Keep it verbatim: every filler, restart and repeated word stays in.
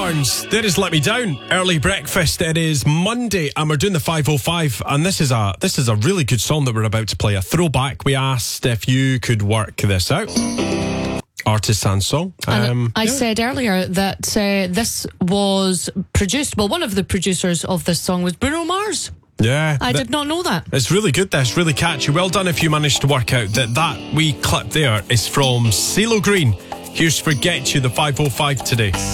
Barnes, there is Let Me Down. Early breakfast. It is Monday and we're doing the five oh five, and this is a this is a really good song that we're about to play. A throwback. We asked if you could work this out. Artist and song. Um, I yeah. said earlier that uh, this was produced, well, one of the producers of this song was Bruno Mars. Yeah. I th- did not know that. It's really good. That's really catchy. Well done if you managed to work out that that wee clip there is from CeeLo Green. Here's Forget You, the five oh five today.